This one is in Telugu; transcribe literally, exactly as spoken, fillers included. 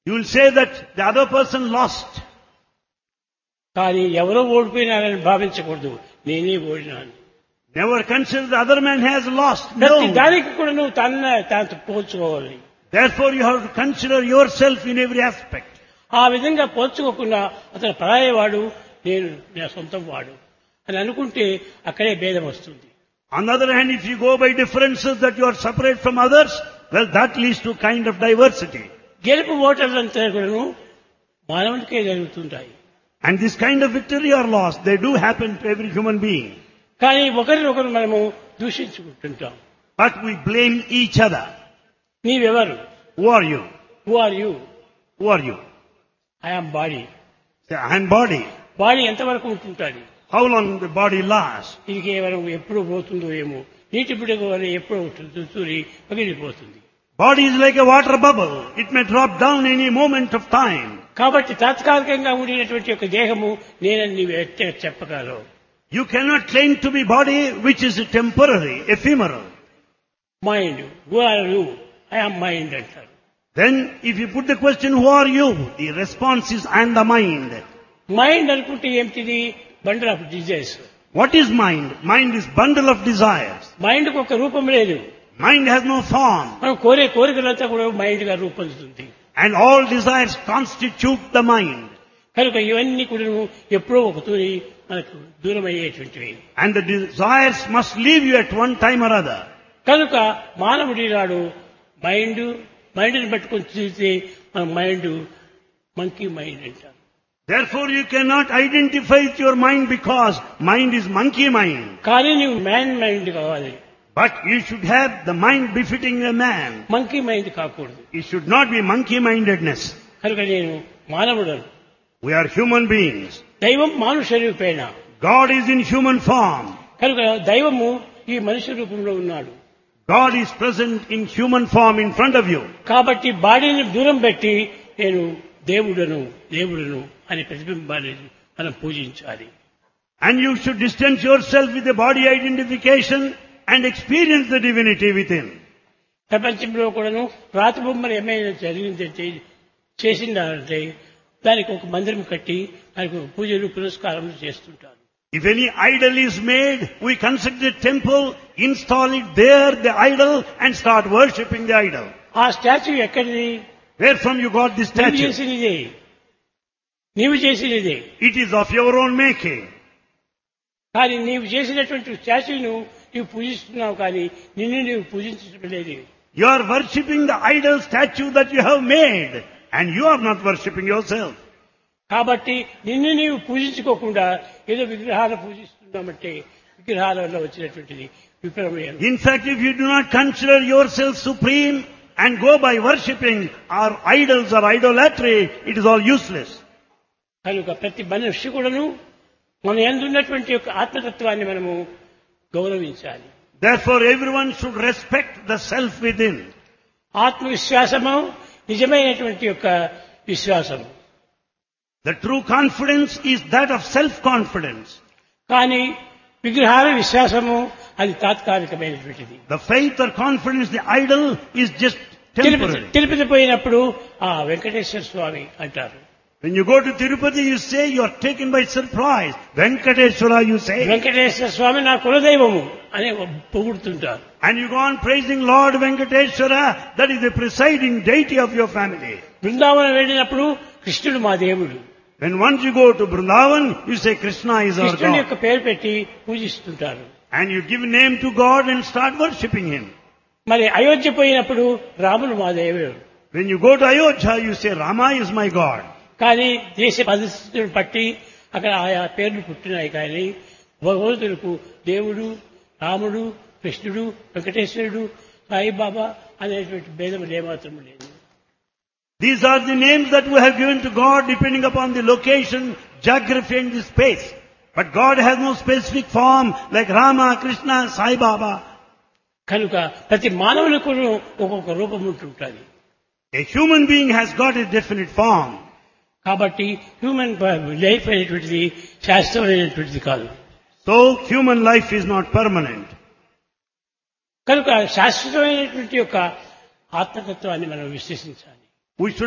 You will say that the other person lost. కానీ ఎవరో ఓడిపోయినారని భావించకూడదు. నేనే ఓడినాను. Never consider the other man has lost. ప్రతి No. దానికి కూడా నువ్వు తన తాను పోల్చుకోవాలి. Therefore you have to consider yourself in every aspect. ఆ విధంగా పోల్చుకోకుండా అతను పరాయవాడు, నేను నా సొంతం వాడు అని అనుకుంటే అక్కడే భేదం వస్తుంది. On the other hand, if you go by differences that you are separate from others, well, that leads to kind of diversity. గెలుపు ఓటర్లంతా కూడాను మానవునికే జరుగుతుంటాయి. And this kind of victory or loss, they do happen to every human being. కానీ ఒకరినొకరు మనము దూషించుకుంటుంటాం. But we blame each other. నీవెవరు? Who are you? Who are you? Who are you? I am body. Say, I am body. Body ఎంతవరకు ఉంటుంటాడు? How long the body lasts? ఇది కేవలం ఎప్పుడు పోతుందో ఏమో. నీటి బిడ్డకు వల్ల ఎప్పుడో తూరి పగిలిపోతుంది. Body is like a water bubble. It may drop down any moment of time. కాబట్టి తాత్కాలికంగా ఉండినటువంటి ఒక దేహము నేనని నీవు ఎట్టే చెప్పగలవు. You cannot claim to be body which is temporary, ephemeral. Mind, who are you? I am mind అంటారు. Then if you put the question, who are you? The response is, I am the mind. Mind అనుకుంటే ఏమిటిది? Bundle of desires. What is mind? Mind is bundle of desires. మైండ్కి ఒక రూపం లేదు. Mind has no form. మనం కోరే కోరికలంతా కూడా మైండ్ గా రూపొందుతుంది. And all desires constitute the mind. కనుక ఇవన్నీ కూడా ఎప్పుడో ఒక తూరి మనకు దూరం అయ్యేటువంటివి. And the desires must leave you at one time or other. కనుక మానవుడి నాడు మైండ్ మైండ్ని పట్టుకొని చూస్తే మన మైండ్ మంకీ మైండ్ అంటారు. Therefore you cannot identify with your mind because mind is monkey mind. కానీ నువ్వు మ్యాన్ మైండ్ కావాలి. But you should have the mind befitting a man. Monkey mind కాకూడదు. It should not be monkey mindedness. కనుక నేను మానవుడను. We are human beings. దైవం మానుష రూపేణ. God is in human form. కనుక దైవము ఈ మనుష్య రూపంలో ఉన్నాడు. God is present in human form in front of you. కాబట్టి బాడీని దూరం పెట్టి నేను దేవుడను దేవుడను అనే ప్రతిబింబాన్ని మనం పూజించాలి. And you should distance yourself with the body identification and experience the divinity within. ప్రపంచంలో కూడాను రాతి బొమ్మలు ఏమైనా జరిగిందంటే చేసిందంటే దానికి ఒక మందిరం కట్టి దానికి ఒక పూజలు పురస్కారములు చేస్తుంటారు. If any idol is made, we construct a temple, install it there, the idol, and start worshipping the idol. ఆ స్టాచ్యూ ఎక్కడిది? Where from you got this నీవు statue? చేసినదే. నీవు చేసినదే. It is of your own making. కానీ నీవు చేసినటువంటి స్టాచ్యూను నీవు పూజిస్తున్నావు కానీ నిన్ను నీవు పూజించడం లేదు. You are worshipping the idol statue that you have made, and you are not worshipping yourself. కాబట్టి నిన్ను నీవు పూజించుకోకుండా ఏదో విగ్రహాలు పూజిస్తున్నామంటే విగ్రహాల వల్ల వచ్చినటువంటిది విప్లవం. In fact, if you do not consider yourself supreme and go by worshipping our idols or idolatry, it is all useless. కనుక ప్రతి మనిషి కూడాను మన యందు ఉన్నటువంటి యొక్క ఆత్మతత్వాన్ని మనము గౌరవించాలి. Therefore, everyone should respect the self within. ఆత్మవిశ్వాసము నిజమైనటువంటి యొక్క విశ్వాసము. The true confidence is that of self-confidence. కానీ విగ్రహాల విశ్వాసము అది తాత్కాలికమైనటువంటిది. The faith or confidence, the idol, is just Tirupati temporary. Tirupati పోయినప్పుడు ఆ వెంకటేశ్వర స్వామి అంటారు. When you go to Tirupati, you say you are taken by surprise. Venkateshwara, you say. Venkateswara స్వామి నా కులదైవము అని పొగుడుతుంటారు. And you go on praising Lord Venkateshwara, that is the presiding deity of your family. Brindavanam వెళ్ళినప్పుడు కృష్ణుడు మా దేవుడు. When once you go to Vrindavan, you say Krishna is our కృష్ణుడి యొక్క God. పేరు పెట్టి పూజిస్తుంటారు. And you give name to God and start worshipping Him. మరి అయోధ్య పోయినప్పుడు రాముడు మా దేవుడు. When you go to Ayodhya, you say Rama is my God. కానీ దేశ పరిస్థితులను బట్టి అక్కడ ఆయా పేర్లు పుట్టినాయి. కానీ భగవంతులకు దేవుడు, రాముడు, కృష్ణుడు, వెంకటేశ్వరుడు, సాయిబాబా అనేటువంటి భేదములు ఏమాత్రం లేదు. These are the names that we have given to God depending upon the location, geography and the space. But God has no specific form like Rama, Krishna, Sai Baba. కనుక ప్రతి మానవులకు ఒక్కొక్క రూపం ఉంటుంటుంది. A human being has got a definite form. కాబట్టి హ్యూమన్ లైఫ్ అనేటువంటిది శాశ్వతమైనటువంటిది కాదు. So human life is not permanent. కనుక శాశ్వతమైనటువంటి యొక్క ఆత్మతత్వాన్ని మనం విశ్లేషించాలి. We should